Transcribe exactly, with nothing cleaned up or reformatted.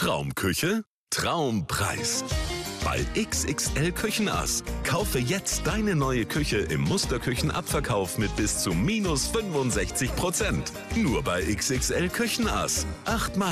Traumküche, Traumpreis. Bei X X L Küchenass. Kaufe jetzt deine neue Küche im Musterküchenabverkauf mit bis zu minus fünfundsechzig Prozent. Nur bei X X L Küchenass. Achtmal